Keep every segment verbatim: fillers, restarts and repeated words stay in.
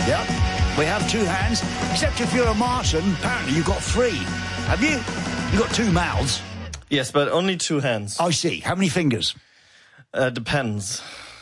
Yep, we have two hands, except if you're a Martian, apparently you've got three. Have you? You've got two mouths. Yes, but only two hands. I see. How many fingers? Uh, depends.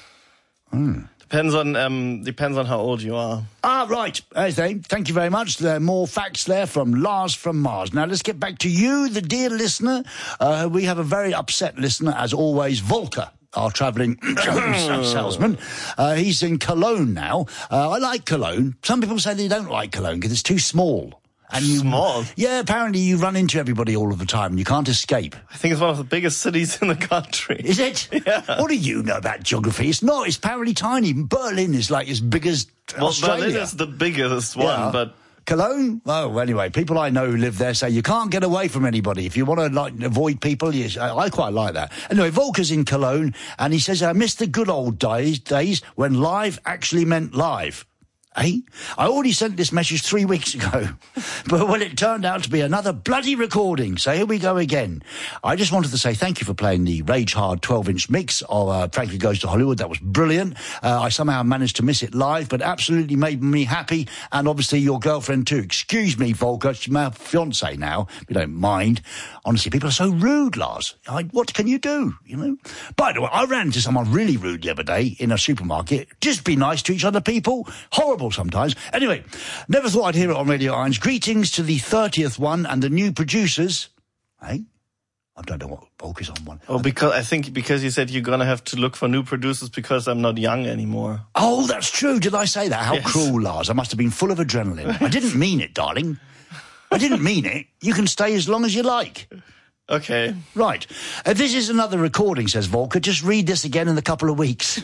Hmm. Depends on um, depends on how old you are. Ah, right. Okay. Thank you very much. There are more facts there from Lars from Mars. Now, let's get back to you, the dear listener. Uh, we have a very upset listener, as always, Volker, our travelling salesman. Uh, he's in Cologne now. Uh, I like Cologne. Some people say they don't like Cologne because it's too small. And you, Small? Yeah, apparently you run into everybody all of the time and you can't escape. I think it's one of the biggest cities in the country. Is it? Yeah. What do you know about geography? It's not. It's apparently tiny. Berlin is like as big as Well, Australia. Berlin is the biggest one, Yeah. but... Cologne? Oh, anyway, people I know who live there say you can't get away from anybody. If you want to like avoid people, you, I, I quite like that. Anyway, Volker's in Cologne, and he says, I miss the good old days, days when live actually meant live. Eh? I already sent this message three weeks ago, but well, it turned out to be another bloody recording, so here we go again. I just wanted to say thank you for playing the Rage Hard twelve-inch mix of uh, Frankie Goes to Hollywood. That was brilliant. Uh, I somehow managed to miss it live, but absolutely made me happy, and obviously your girlfriend too. Excuse me, Volker, she's my fiancée now, if you don't mind. Honestly, people are so rude, Lars. I, what can you do, you know? By the way, I ran into someone really rude the other day in a supermarket. Just be nice to each other, people. Horrible sometimes. Anyway, never thought I'd hear it on Radio Irons. Greetings to the thirtieth one and the new producers. Hey? I don't know what Volker's on one. Oh, because I think because you said you're going to have to look for new producers because I'm not young anymore. Oh, that's true. Did I say that? How Yes. cruel, Lars. I must have been full of adrenaline. I didn't mean it, darling. I didn't mean it. You can stay as long as you like. Okay. Right. Uh, this is another recording, says Volker. Just read this again in a couple of weeks.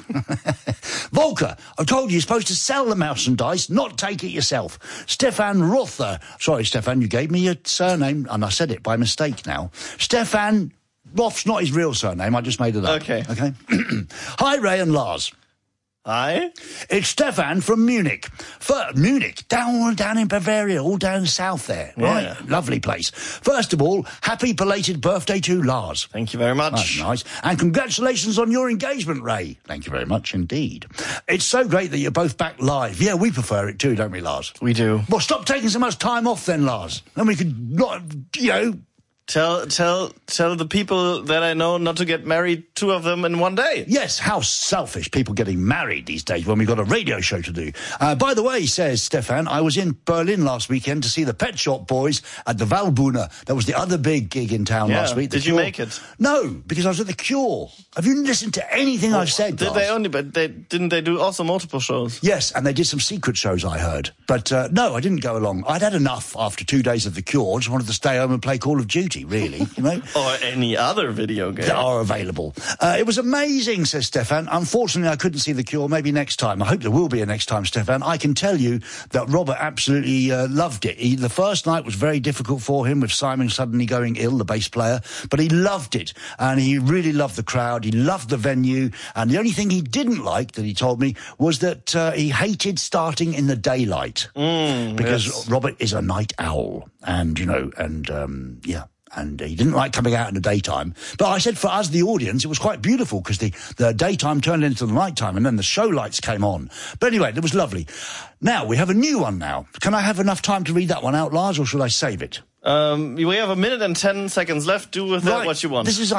Volker, I told you you're supposed to sell the mouse and dice, not take it yourself. Stefan Rother. Sorry, Stefan, you gave me your surname, and I said it by mistake now. Stefan Roth's not his real surname. I just made it up. Okay. Okay. Hi, Ray and Lars. Hi? It's Stefan from Munich. For, Munich, down down in Bavaria, all down south there. Right? Yeah. Lovely place. First of all, happy belated birthday to Lars. Thank you very much. That's nice. And congratulations on your engagement, Ray. Thank you very much indeed. It's so great that you're both back live. Yeah, we prefer it too, don't we, Lars? We do. Well, stop taking so much time off then, Lars. Then we could not, you know... Tell tell tell the people that I know not to get married, two of them in one day. Yes, how selfish people getting married these days when we've got a radio show to do. Uh, by the way, says Stefan, I was in Berlin last weekend to see the Pet Shop Boys at the Waldbühne. That was the other big gig in town Yeah. last week. The Did you Cure. make it? No, because I was at the Cure. Have you listened to anything I've said, Did Lars? they only? But they didn't. They do also multiple shows. Yes, and they did some secret shows, I heard. But uh, no, I didn't go along. I'd had enough after two days of the Cure. I just wanted to stay home and play Call of Duty, really, you know. Or any other video game. That are available. Uh, it was amazing, says Stefan. Unfortunately, I couldn't see the Cure. Maybe next time. I hope there will be a next time, Stefan. I can tell you that Robert absolutely uh, loved it. He, the first night was very difficult for him with Simon suddenly going ill, the bass player, but he loved it. And he really loved the crowd. He loved the venue. And the only thing he didn't like, that he told me, was that uh, he hated starting in the daylight. Mm, because yes. Robert is a night owl. And, you know, and, um, yeah. And he didn't like coming out in the daytime. But I said for us, the audience, it was quite beautiful because the, the daytime turned into the nighttime and then the show lights came on. But anyway, it was lovely. Now, we have a new one now. Can I have enough time to read that one out, Lars, or should I save it? Um, we have a minute and ten seconds left. Do with that Right. what you want. This is